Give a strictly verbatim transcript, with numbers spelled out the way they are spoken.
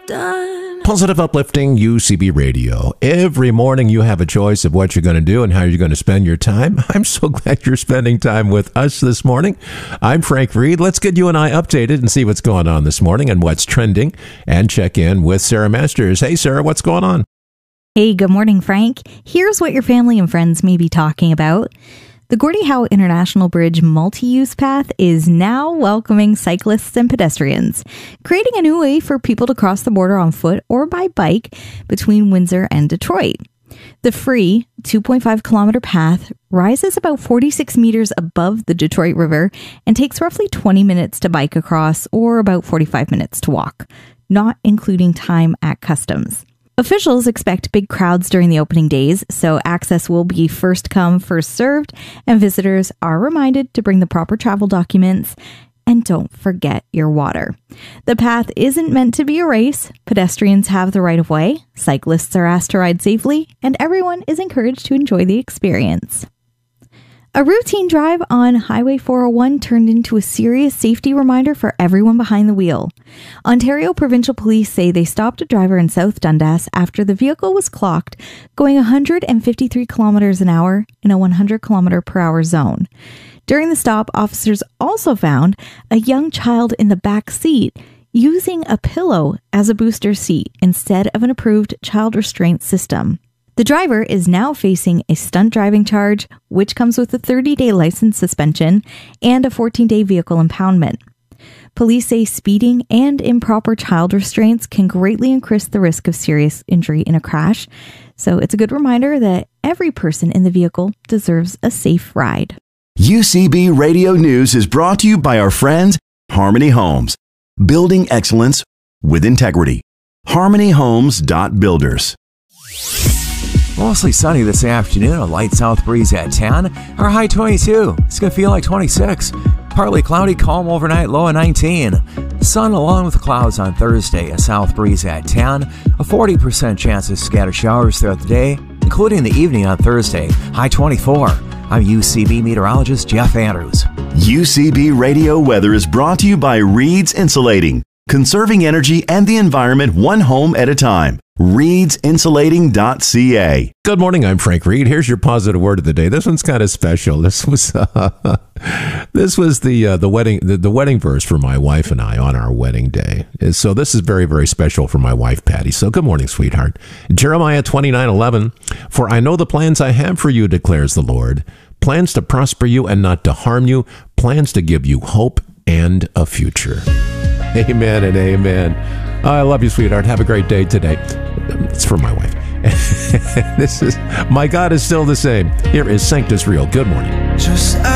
done. Positive, uplifting U C B Radio. Every morning you have a choice of what you're going to do and how you're going to spend your time. I'm so glad you're spending time with us this morning. I'm Frank Reed. Let's get you and I updated and see what's going on this morning and what's trending, and check in with Sarah Masters. Hey, Sarah, what's going on? Hey, good morning, Frank. Here's what your family and friends may be talking about. The Gordie Howe International Bridge multi-use path is now welcoming cyclists and pedestrians, creating a new way for people to cross the border on foot or by bike between Windsor and Detroit. The free two point five kilometer path rises about forty-six meters above the Detroit River and takes roughly twenty minutes to bike across or about forty-five minutes to walk, not including time at customs. Officials expect big crowds during the opening days, so access will be first come, first served, and visitors are reminded to bring the proper travel documents. And don't forget your water. The path isn't meant to be a race. Pedestrians have the right of way, cyclists are asked to ride safely, and everyone is encouraged to enjoy the experience. A routine drive on Highway four oh one turned into a serious safety reminder for everyone behind the wheel. Ontario Provincial Police say they stopped a driver in South Dundas after the vehicle was clocked going one hundred fifty-three kilometers an hour in a one hundred kilometer per hour zone. During the stop, officers also found a young child in the back seat using a pillow as a booster seat instead of an approved child restraint system. The driver is now facing a stunt driving charge, which comes with a thirty-day license suspension and a fourteen-day vehicle impoundment. Police say speeding and improper child restraints can greatly increase the risk of serious injury in a crash, so it's a good reminder that every person in the vehicle deserves a safe ride. U C B Radio News is brought to you by our friends, Harmony Homes. Building excellence with integrity. harmony homes dot builders. Mostly sunny this afternoon, a light south breeze at ten, our high twenty-two. It's going to feel like twenty-six. Partly cloudy, calm overnight, low of nineteen. Sun along with the clouds on Thursday, a south breeze at ten, a forty percent chance of scattered showers throughout the day, including the evening on Thursday, high twenty-four. I'm U C B meteorologist Jeff Andrews. U C B Radio Weather is brought to you by Reed's Insulating, conserving energy and the environment one home at a time. reeds insulating dot c a. Good morning, I'm Frank Reed. Here's your positive word of the day. This one's kind of special. This was uh, this was the uh, the wedding the, the wedding verse for my wife and I on our wedding day. So this is very, very special for my wife, Patty. So good morning, sweetheart. Jeremiah twenty-nine eleven. For I know the plans I have for you, declares the Lord. Plans to prosper you and not to harm you. Plans to give you hope and a future. Amen and amen. I love you, sweetheart. Have a great day today. It's for my wife. This is My God is Still the Same. Here is Sanctus Real. Good morning. Just